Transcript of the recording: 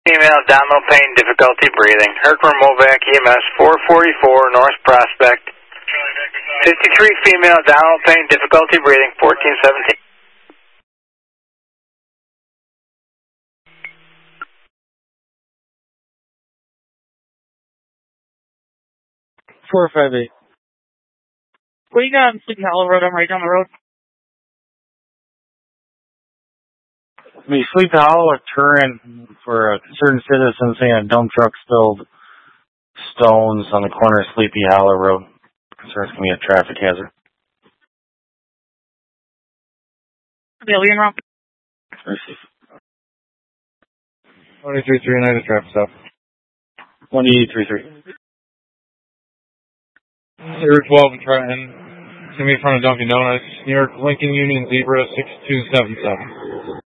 Female, download pain, difficulty breathing. Herkimer Movac EMS 444 North Prospect. 53 female, download pain, difficulty breathing, 1417. What do you got on Sleepy Hollow Road? I'm right down the road. Sleepy Hollow, a turn for a certain citizen saying a dump truck spilled stones on the corner of Sleepy Hollow Road. Concerns can be a traffic hazard. The alien route. 23-3, United traffic stop. 183-3. Route 12 in Trenton. It's going to be in front of Dunkin' Donuts. New York Lincoln Union Zebra 6277.